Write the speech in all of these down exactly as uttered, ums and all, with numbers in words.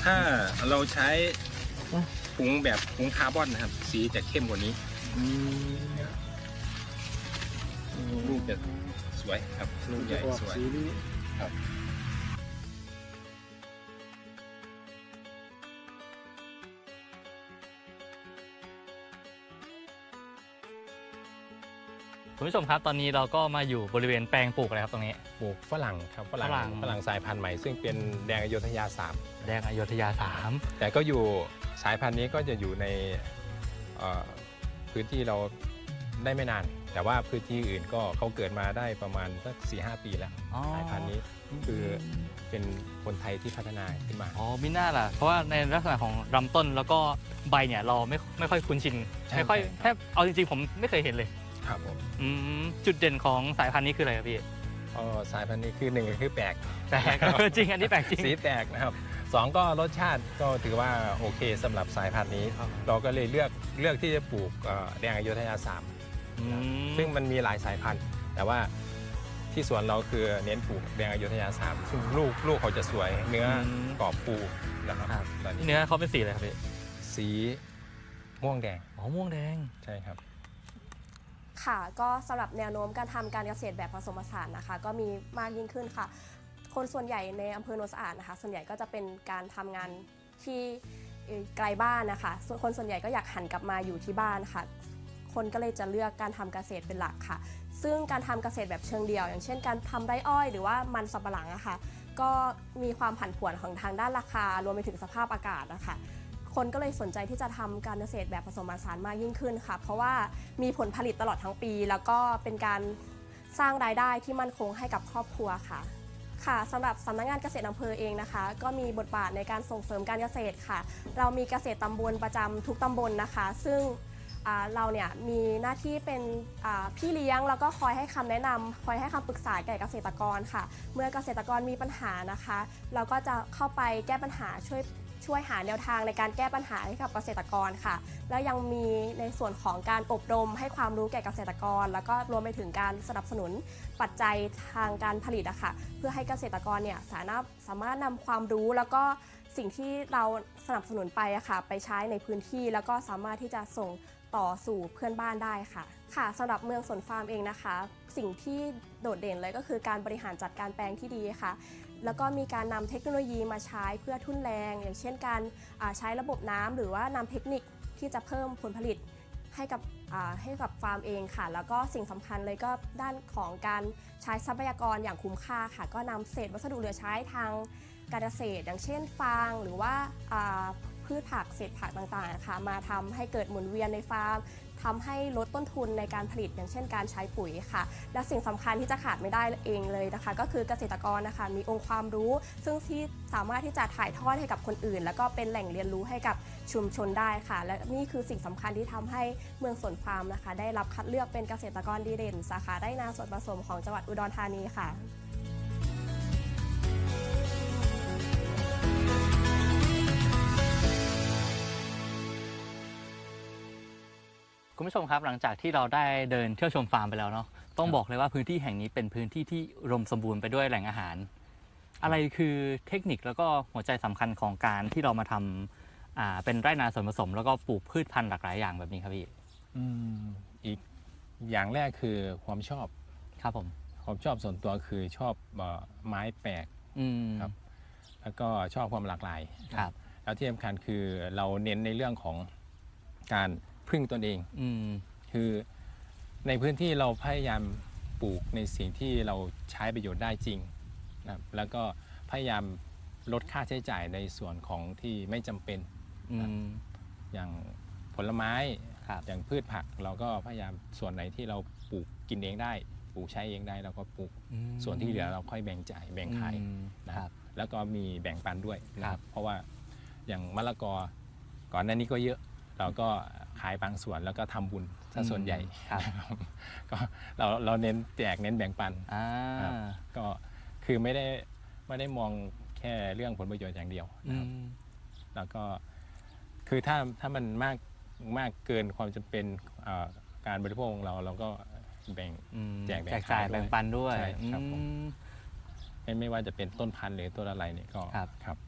ถ้าเราใช้ผงแบบผงคาร์บอนนะครับสีจะเข้มกว่านี้ลูกจะสวยครับลูกใหญ่สวยครับคุณผู้ชมครับตอนนี้เราก็มาอยู่บริเวณแปลงปลูกอะไรครับตรงนี้ปลูกฝรั่งครับฝรั่งฝรั่งฝรั่งสายพันธุ์ใหม่ซึ่งเป็นแดงอโยธยาสามแดงอโยธยาสามแต่ก็อยู่สายพันธุ์นี้ก็จะอยู่ในพื้นที่เราได้ไม่นานแต่ว่าพื้นที่อื่นก็เขาเกิดมาได้ประมาณสักสี่ห้าปีแล้วสายพันธุ์นี้คือเป็นคนไทยที่พัฒนาขึ้นมาอ๋อมิน่าล่ะเพราะว่าในลักษณะของลำต้นแล้วก็ใบเนี่ยเราไม่ไม่ค่อยคุ้นชินไม่ค่อยแทบเอาจริงๆผมไม่เคยเห็นเลยครับผมจุดเด่นของสายพันธุ์นี้คืออะไรครับพี่อ๋อสายพันธุ์นี้คือหนึ่งคือแปลกแปลกจริงอันนี้แปลกจริงสีแปลกนะครับสองก็รสชาติก็ถือว่าโอเคสำหรับสายพันธุ์นี้เราก็เลยเลือกเลือกที่จะปลูกแดงอโยธยาสามซึ่งมันมีหลายสายพันธุ์แต่ว่าที่สวนเราคือเน้นปลูกแดงอโยธยาสามซึ่งลูกลูกเขาจะสวยเนื้อกรอบฟูนะครับตอนนี้เนื้อเขาเป็นสีอะไรครับพี่สีม่วงแดงอ๋อม่วงแดงใช่ครับค่ะก็สำหรับแนวโน้มการทำการเกษตรแบบผสมผสานนะคะก็มีมากยิ่งขึ้นค่ะคนส่วนใหญ่ในอำเภอโนนสะอาดนะคะส่วนใหญ่ก็จะเป็นการทำงานที่ไกลบ้านนะคะส่วนคนส่วนใหญ่ก็อยากหันกลับมาอยู่ที่บ้านค่ะคนก็เลยจะเลือกการทำเกษตรเป็นหลักค่ะซึ่งการทำเกษตรแบบเชิงเดี่ยวอย่างเช่นการทำไร่อ้อยหรือว่ามันสำปะหลังอะค่ะก็มีความผันผวนของทางด้านราคารวมไปถึงสภาพอากาศนะคะคนก็เลยสนใจที่จะทำการเกษตรแบบผสมผสานมากยิ่งขึ้นค่ะเพราะว่ามีผลผลิตตลอดทั้งปีแล้วก็เป็นการสร้างรายได้ที่มั่นคงให้กับครอบครัวค่ะค่ะสำหรับสำนักงานเกษตรอำเภอเองนะคะก็มีบทบาทในการส่งเสริมการเกษตรค่ะเรามีเกษตรตำบลประจำทุกตำบลนะคะซึ่งเราเนี่ยมีหน้าที่เป็นพี่เลี้ยงแล้วก็คอยให้คำแนะนำคอยให้คำปรึกษาแก่เกษตรกรค่ะเมื่อเกษตรกรมีปัญหานะคะเราก็จะเข้าไปแก้ปัญหาช่วยช่วยหาแนวทางในการแก้ปัญหาให้กับเกษตรกรค่ะแล้วยังมีในส่วนของการอบรมให้ความรู้แก่เกษตรกรแล้วก็รวมไปถึงการสนับสนุนปัจจัยทางการผลิตอะค่ะเพื่อให้เกษตรกรเนี่ยสามารถสามารถนำความรู้แล้วก็สิ่งที่เราสนับสนุนไปอะค่ะไปใช้ในพื้นที่แล้วก็สามารถที่จะส่งต่อสู่เพื่อนบ้านได้ค่ะค่ะสำหรับเมืองสวนฟาร์มเองนะคะสิ่งที่โดดเด่นเลยก็คือการบริหารจัดการแปลงที่ดีค่ะแล้วก็มีการนำเทคโนโลยีมาใช้เพื่อทุ่นแรงอย่างเช่นการใช้ระบบน้ำหรือว่านำเทคนิคที่จะเพิ่มผลผลิตให้กับให้กับฟาร์มเองค่ะแล้วก็สิ่งสำคัญเลยก็ด้านของการใช้ทรัพยากรอย่างคุ้มค่าค่ะก็นำเศษวัสดุเหลือใช้ทางการเกษตรอย่างเช่นฟางหรือว่าพืชผักเศษผักต่างๆค่ะมาทำให้เกิดหมุนเวียนในฟาร์มทำให้ลดต้นทุนในการผลิตอย่างเช่นการใช้ปุ๋ยค่ะและสิ่งสำคัญที่จะขาดไม่ได้เองเลยนะคะก็คือเกษตรกรนะคะมีองค์ความรู้ซึ่งที่สามารถที่จะถ่ายทอดให้กับคนอื่นแล้วก็เป็นแหล่งเรียนรู้ให้กับชุมชนได้ค่ะและนี่คือสิ่งสำคัญที่ทำให้เมืองสวนฟาร์มนะคะได้รับคัดเลือกเป็นเกษตรกรดีเด่นสาขาไร่นาส่วนผสมของจังหวัดอุดรธานีค่ะคุณผู้ชมครับหลังจากที่เราได้เดินเที่ยวชมฟาร์มไปแล้วเนาะต้องบอกเลยว่าพื้นที่แห่งนี้เป็นพื้นที่ที่อุดมสมบูรณ์ไปด้วยแหล่งอาหารอะไรคือเทคนิคแล้วก็หัวใจสำคัญของการที่เรามาทำอ่าเป็นไร่นาส่วนผสมแล้วก็ปลูกพืชพันธุ์หลากหลายอย่างแบบนี้ครับพี่อืมอีกอย่างแรกคือความชอบครับผมความชอบส่วนตัวคือชอบไม้แปลกครับแล้วก็ชอบความหลากหลายครับแล้วที่สำคัญคือเราเน้นในเรื่องของการพึ่งตนเองอืมคือในพื้นที่เราพยายามปลูกในสิ่งที่เราใช้ประโยชน์ได้จริงนะแล้วก็พยายามลดค่าใช้จ่ายในส่วนของที่ไม่จำเป็นนะอย่างผลไม้อย่างพืชผักเราก็พยายามส่วนไหนที่เราปลูกกินเองได้ปลูกใช้เองได้เราก็ปลูกส่วนที่เหลือเราค่อยแบ่งจ่ายแบ่งขายนะครับแล้วก็มีแบ่งปันด้วยนะครับเพราะว่าอย่างมะละกอก่อนหน้านี้ก็เยอะเราก็ขายบางส่วนแล้วก็ทำบุญซะส่วนใหญ่ก็เราเราเน้นแจกเน้นแบ่งปันก็คือไม่ได้ไม่ได้มองแค่เรื่องผลประโยชน์อย่างเดียวนะครับแล้วก็คือถ้าถ้ามันมากมากเกินความจำเป็นการบริโภคของเราเราก็แบ่งแจกแบ่งขายแบ่งปันด้วยครับผมไม่ไม่ว่าจะเป็นต้นพันธุ์หรือต้นอะไรเนี่ยก็ครับ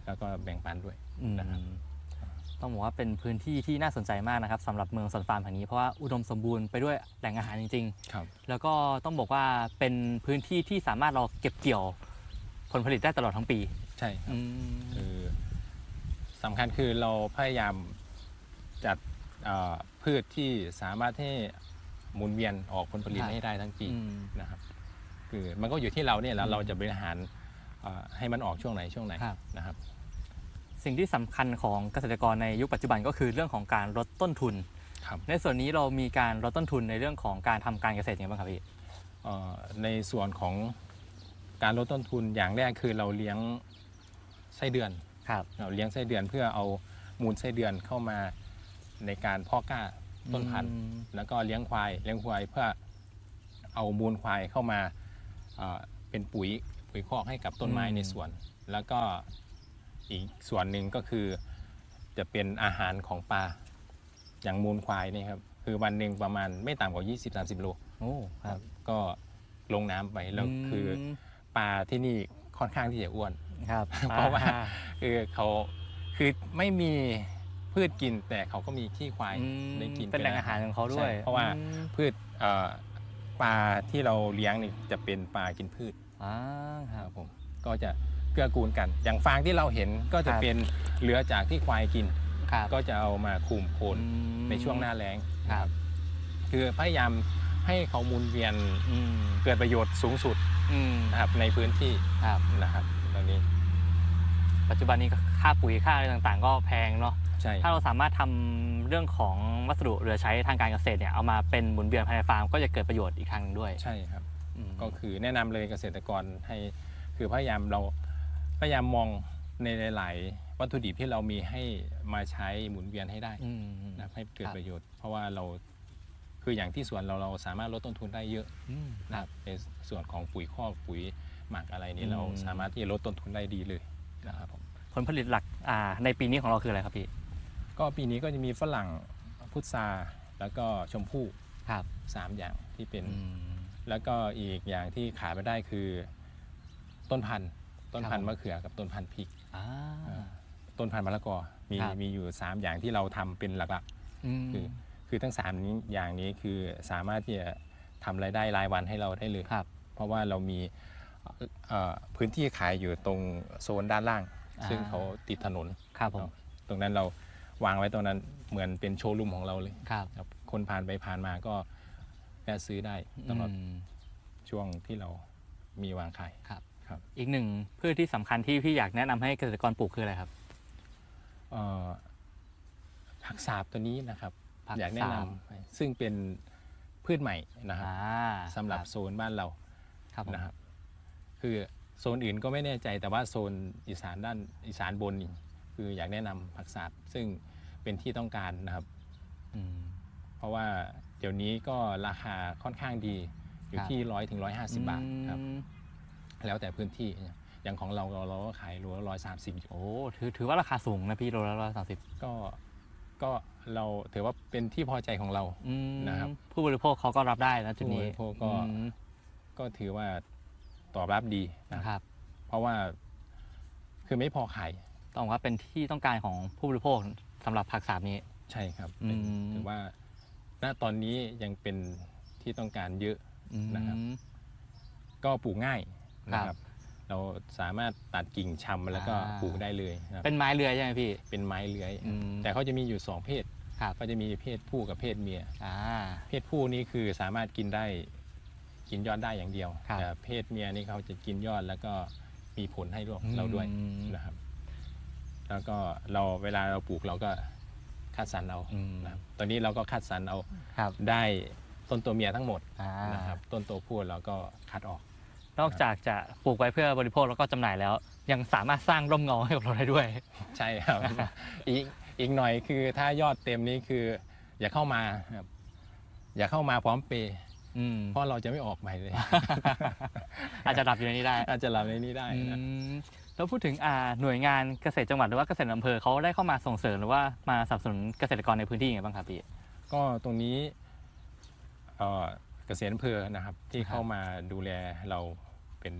แล้วก็แบ่งปันด้วยอืมนะครับต้องบอกว่าเป็นพื้นที่ที่น่าสนใจมากนะครับสำหรับเมืองสวนฟาร์มแห่งนี้เพราะว่าอุดมสมบูรณ์ไปด้วยแหล่งอาหารจริงครับๆ แล้วก็ต้องบอกว่าเป็นพื้นที่ที่สามารถเราเก็บเกี่ยวผลผลิตได้ตลอดทั้งปีใช่ครับอืมคือสำคัญคือเราพยายามจัดเอ่อพืชที่สามารถให้หมุนเวียนออกผลผลิตครับให้ได้ทั้งปีอืมนะครับคือมันก็อยู่ที่เราเนี่ยแหล้วอืมเราจะบริหารเอ่อให้มันออกช่วงไหนช่วงไหนครับนะครับสิ่งที่สำคัญของเกษตรกรในยุคปัจจุบันก็คือเรื่องของการลดต้นทุนครับในส่วนนี้เรามีการลดต้นทุนในเรื่องของการทำการเกษตรยังไงบ้างครับพี่เอ่อในส่วนของการลดต้นทุนอย่างแรกคือเราเลี้ยงไส้เดือนครับเราเลี้ยงไส้เดือนเพื่อเอามูลไส้เดือนเข้ามาในการเพาะกล้าต้นพันธุ์อืมแล้วก็เลี้ยงควายเลี้ยงควายเพื่อเอามูลควายเข้ามาเอ่อเป็นปุ๋ยปุ๋ยคอกให้กับต้นไม้ในสวน แล้วก็อีกส่วนหนึ่งก็คือจะเป็นอาหารของปลาอย่างมูลควายนี่ครับคือวันหนึ่งประมาณไม่ต่ำกว่า ยี่สิบถึงสามสิบ โลโอ้ครับก็ลงน้ำไปแล้วคือปลาที่นี่ค่อนข้างที่จะอ้วนครับเพราะว่าอ่คือเขาคือไม่มีพืชกินแต่เขาก็มีขี้ควายอืมได้กินเป็นแหล่งอาหารของเขาด้วยใช่เพราะว่าอืมพืชเอ่อปลาที่เราเลี้ยงนี่จะเป็นปลากินพืชอ่าคครัรับบผมก็จะเกื้อกูลกัน อย่างฟางที่เราเห็นก็จะครับเป็นเหลือจากที่ควายกินครับก็จะเอามาคุมโคนอืมในช่วงหน้าแล้งครับคือพยายามให้เขาหมุนเวียนอืมเกิดประโยชน์สูงสุดอืมนะครับในพื้นที่ครับนะครับตอนนี้ปัจจุบันนี้ก็ค่าปุ๋ยค่าอะไรต่างๆ ก็แพงเนาะใช่ถ้าเราสามารถทำเรื่องของวัสดุเหลือใช้ทางการเกษตรเนี่ยเอามาเป็นหมุนเวียนภายในฟาร์มก็จะเกิดประโยชน์อีกทางหนึ่งด้วยใช่ครับอืมก็คือแนะนำเลยเกษตรกรให้คือพยายามเราพยายามมองในหลายๆวัตถุดิบที่เรามีให้มาใช้หมุนเวียนให้ได้อืมนะครับให้เกิดครับประโยชน์ เพราะว่าเราคืออย่างที่สวนเราเราสามารถลดต้นทุนได้เยอะอืมนะครับในส่วนของปุ๋ยคอกปุ๋ยหมักอะไรนี่อืมเราสามารถที่จะลดต้นทุนได้ดีเลยนะครับผมผลผลิตหลักอ่าในปีนี้ของเราคืออะไรครับพี่ก็ปีนี้ก็จะมีฝรั่งพุทราแล้วก็ชมพู่ครับสามอย่างที่เป็นอืมแล้วก็อีกอย่างที่ขายไปได้คือต้นพันธุ์ต้นพันครับผมธุ์มะเขือกับต้นพันธุ์พริกอ่าต้นพันธุ์มะละกอมีครับมีอยู่สามอย่างที่เราทำเป็นหลักอืมๆคือคือทั้งสามนี้อย่างนี้คือสามารถที่จะทำรายได้รายวันให้เราได้เลยครับเพราะว่าเรามีเอ่อพื้นที่ขายอยู่ตรงโซนด้านล่างอ่าซึ่งเขาติดถนนครับผมตรงนั้นเราวางไว้ตรงนั้นเหมือนเป็นโชว์รูมของเราเลยครับครับคนผ่านไปผ่านมาก็แวะซื้อได้ตลอดอืมช่วงที่เรามีวางขายครับครับอีกหนึ่งพืชที่สำคัญที่พี่อยากแนะนำให้เกษตรกรปลูกคืออะไรครับเอ่อผักสาบตัวนี้นะครับผักอยากแนะนสาบำซึ่งเป็นพืชใหม่นะครับอ่าสำหรับคโซนบ้านเราครับผมนะครับ คือโซนอื่นก็ไม่แน่ใจแต่ว่าโซนอีสานด้านอีสานบนนี่คืออยากแนะนำผักสาบซึ่งเป็นที่ต้องการนะครับอืมเพราะว่าเดี๋ยวนี้ก็ราคาค่อนข้างดีอยู่ครับที่ร้อยถึงร้อยห้าสิบบาทครับอืมแล้วแต่พื้นที่อย่างของเราเราเราก็ขายโลละร้อยสามสิบโอ้ถือถือว่าราคาสูงนะพี่โลละร้อยสามสิบก็ก็เราถือว่าเป็นที่พอใจของเรา นะครับผู้บริโภคเขาก็รับได้นะจุดนี้ผู้บริโภคก็อืมก็ถือว่าตอบรับดีนะนะคครับ รับเพราะว่าคือไม่พอขายต้องบอกว่าเป็นที่ต้องการของผู้บริโภคสำหรับผักสาบนี้ใช่ครับเป็นอืมถือว่าณตอนนี้ยังเป็นที่ต้องการเยอะอืมนะครับ ก็ปลูกง่ายนะคครัรับ บ เราสามารถตัดกิ่งชำแล้วก็อ่าปลูกได้เลยนะครับเป็นไม้เลื้อยใช่ไหมพี่เป็นไม้เลื้อยอืมแต่เขาจะมีอยู่สองเพศครับก็จะมีเพศผู้กับเพศเมียอ่าเพศผู้นี่คือสามารถกินได้กินยอดได้อย่างเดียวครับแต่เพศเมียนี่เขาจะกินยอดแล้วก็มีผลให้เราด้วยอืมนะครับ แล้วก็เราเวลาเราปลูกเราก็คัดสรรเอาอืมนะครับตอนนี้เราก็คัดสรรเอาครับได้ต้นตัวเมียทั้งหมดอ่านะครับ ต้นตัวผู้เราก็คัดออกนอกจากจะปลูกไว้เพื่อบริโภคแล้วก็จำหน่ายแล้ว ยังสามารถสร้างร่มเงาให้กับเราได้ด้วยใช่ครับ อีกอีกหน่อยคือถ้ายอดเต็มนี้คือ อย่าเข้ามาครับอย่าเข้ามาพร้อมเปย์อืมเพราะเราจะไม่ออกใหม่เลยอาจจะดับอยู่ในนี้ได้อาจจะหลับในนี้ได้อืนะมแล้วพูดถึงอ่าหน่วยงานเกษตรจังหวัดหรือว่าเกษตรอำเภอเขาได้เข้ามาส่งเสริมหรือว่ามาสนับสนุนเกษตรกรในพื้นที่ยังไงบ้างครับพี่ก็ตรงนี้เอ่อเกษตรอำเภอนะครับ ที่ครับเข้ามาดูแลเราเป็น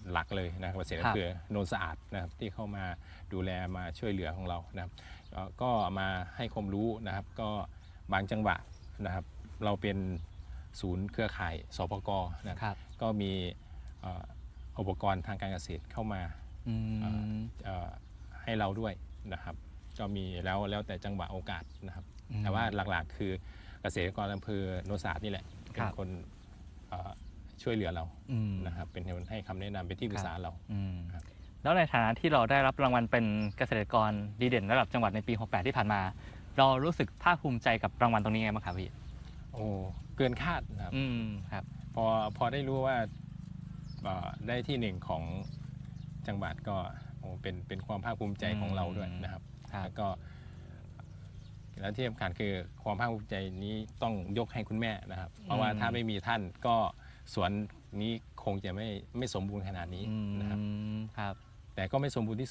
หลักเลยนะครับเกษตรครับอำเภอโนนสะอาดนะครับที่เข้ามาดูแลมาช่วยเหลือของเรานะครับเอ่อก็มาให้ความรู้นะครับก็บางจังหวะนะครับเราเป็นศูนย์เครือข่ายสปกนะครับ ก็มีเอ่ออุปกรณ์ทางการเกษตรเข้ามาอืมเอ่อให้เราด้วยนะครับก็มีแล้วแล้วแต่จังหวะโอกาสนะครับอืมแต่ว่าหลักๆคือเกษตรกรอำเภอโนนสะอาดนี่แหละคเป็รันบคนเอ่อช่วยเหลือเราอืมนะครับเป็นคนให้คำแนะนำเป็นที่ปรึกษาเราอืมครับแล้วในฐานะที่เราได้รับรางวัลเป็นเกษตรกรดีเด่นระดับจังหวัดในปีหกแปดที่ผ่านมา เรารู้สึกภาคภูมิใจกับรางวัลตรงนี้ไงบ้างครับพี่โอ้เกินคาดนะครับอืมครับพอพอได้รู้ว่าเอ่อได้ที่หนึ่งของจังหวัดก็โอ้เป็นเป็นความภาคภูมิใจของเราด้วยนะครับครับแล้วก็แล้วที่สำคัญคือความภาคภูมิใจนี้ต้องยกให้คุณแม่นะครับ เพราะว่าถ้าไม่มีท่านก็สวนนี้คงจะไม่ไม่สมบูรณ์ขนาดนี้อืนะครับมครับแต่ก็ไม่สมบูรณ์ที่